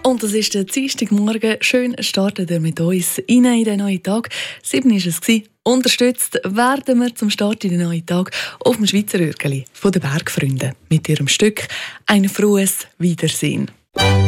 Und das ist der Dienstagmorgen. Schön startet ihr mit uns in den neuen Tag. 7 war es. Unterstützt werden wir zum Start in den neuen Tag auf dem Schweizer Örgeli von den Bergfreunden mit ihrem Stück «Ein frohes Wiedersehen».